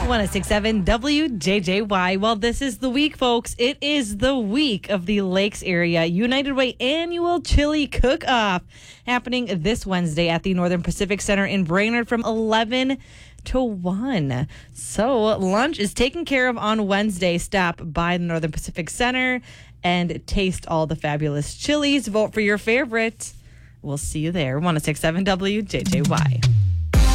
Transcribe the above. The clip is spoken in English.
1067 WJJY. Well, this is the week, folks. It is the week of the Lakes Area United Way Annual Chili Cook-Off happening this Wednesday at the Northern Pacific Center in Brainerd from 11 to 1. So lunch is taken care of on Wednesday. Stop by the Northern Pacific Center and taste all the fabulous chilies. Vote for your favorite. We'll see you there. 1067 WJJY.